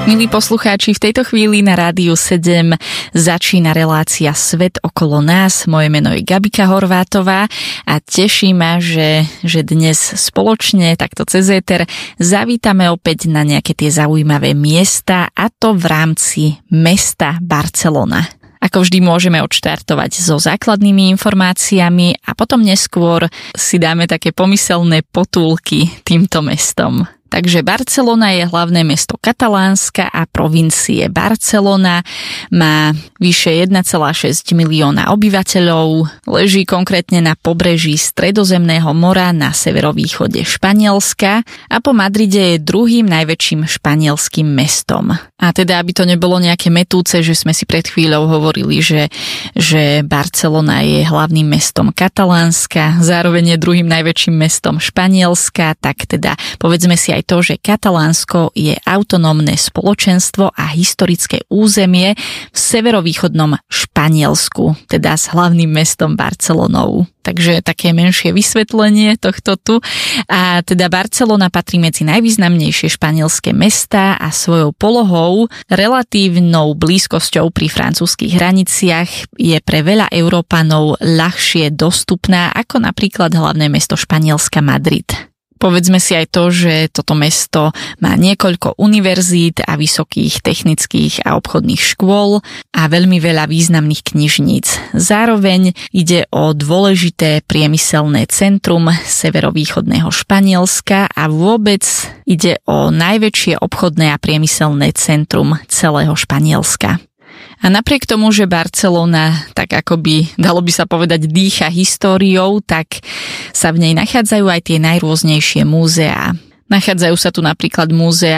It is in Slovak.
Milí poslucháči, v tejto chvíli na Rádiu 7 začína relácia Svet okolo nás. Moje meno je Gabika Horvátová a teší ma, že dnes spoločne takto cez éter zavítame opäť na nejaké tie zaujímavé miesta, a to v rámci mesta Barcelona. Ako vždy môžeme odštartovať so základnými informáciami a potom neskôr si dáme také pomyselné potulky týmto mestom. Takže Barcelona je hlavné mesto Katalánska a provincie Barcelona. Má vyše 1,6 milióna obyvateľov. Leží konkrétne na pobreží Stredozemného mora na severovýchode Španielska a po Madride je druhým najväčším španielským mestom. A teda, aby to nebolo nejaké metúce, že sme si pred chvíľou hovorili, že Barcelona je hlavným mestom Katalánska, zároveň je druhým najväčším mestom Španielska, tak teda povedzme si aj to, že Katalánsko je autonómne spoločenstvo a historické územie v severovýchodnom Španielsku, teda s hlavným mestom Barcelonou. Takže také menšie vysvetlenie tohto tu. A teda Barcelona patrí medzi najvýznamnejšie španielské mestá a svojou polohou, relatívnou blízkosťou pri francúzskych hraniciach je pre veľa Európanov ľahšie dostupná ako napríklad hlavné mesto Španielska Madrid. Povedzme si aj to, že toto mesto má niekoľko univerzít a vysokých technických a obchodných škôl a veľmi veľa významných knižníc. Zároveň ide o dôležité priemyselné centrum severovýchodného Španielska a vôbec ide o najväčšie obchodné a priemyselné centrum celého Španielska. A napriek tomu, že Barcelona, tak akoby, dalo by sa povedať, dýcha históriou, tak sa v nej nachádzajú aj tie najrôznejšie múzeá. Nachádzajú sa tu napríklad múzea